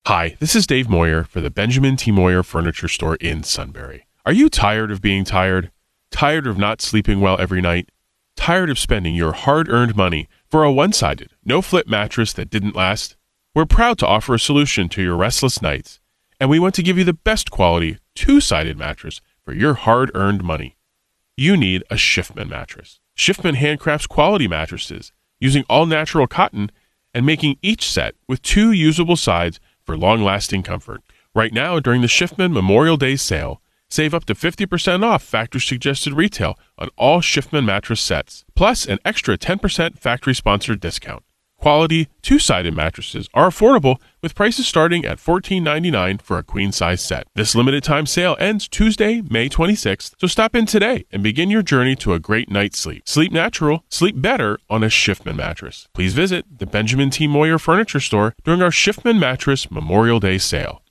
Hi, this is Dave Moyer for the Benjamin T. Moyer Furniture Store in Sunbury. Are you tired of being tired? Tired of not sleeping well every night? Tired of spending your hard-earned money for a one-sided, no-flip mattress that didn't last? We're proud to offer a solution to your restless nights, and we want to give you the best quality two-sided mattress for your hard-earned money. You need a Shiftman mattress. Shiftman handcrafts quality mattresses using all-natural cotton and making each set with two usable sides for long-lasting comfort. Right now, during the Shiftman Memorial Day sale, save up to 50% off factory-suggested retail on all Shiftman mattress sets, plus an extra 10% factory-sponsored discount. Quality two-sided mattresses are affordable with prices starting at $14.99 for a queen-size set. This limited-time sale ends Tuesday, May 26th, so stop in today and begin your journey to a great night's sleep. Sleep natural, sleep better on a Shiftman mattress. Please visit the Benjamin T. Moyer Furniture Store during our Shiftman Mattress Memorial Day sale.